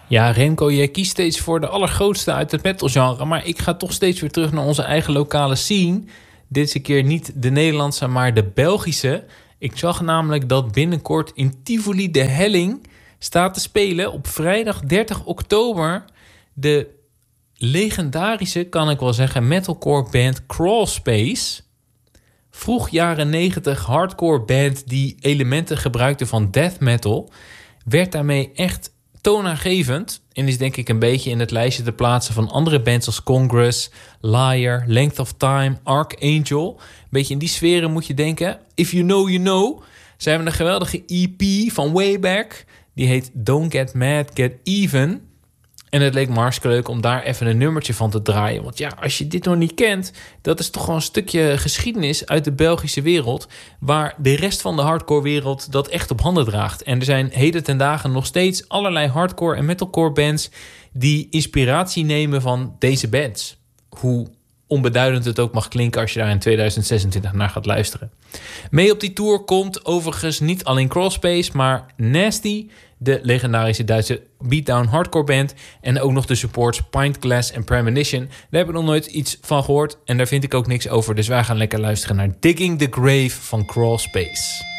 Ja, Remco, jij kiest steeds voor de allergrootste uit het metalgenre, maar ik ga toch steeds weer terug naar onze eigen lokale scene. Deze keer niet de Nederlandse, maar de Belgische. Ik zag namelijk dat binnenkort in Tivoli de Helling staat te spelen op vrijdag 30 oktober de legendarische, kan ik wel zeggen, metalcore band Crawlspace. Vroeg jaren 90 hardcore band die elementen gebruikte van death metal, werd daarmee echt toonaangevend en is denk ik een beetje in het lijstje te plaatsen van andere bands als Congress, Liar, Length of Time, Archangel. Een beetje in die sferen moet je denken. If You Know, You Know. Ze hebben een geweldige EP van Wayback. Die heet Don't Get Mad, Get Even. En het leek me hartstikke leuk om daar even een nummertje van te draaien. Want ja, als je dit nog niet kent, dat is toch gewoon een stukje geschiedenis uit de Belgische wereld, waar de rest van de hardcore wereld dat echt op handen draagt. En er zijn heden ten dagen nog steeds allerlei hardcore en metalcore bands die inspiratie nemen van deze bands. Hoe onbeduidend het ook mag klinken als je daar in 2026 naar gaat luisteren. Mee op die tour komt overigens niet alleen Crawlspace, maar Nasty, de legendarische Duitse beatdown hardcore band, en ook nog de supports Pint Glass en Premonition. Daar heb ik nog nooit iets van gehoord en daar vind ik ook niks over. Dus wij gaan lekker luisteren naar Digging the Grave van Crawlspace.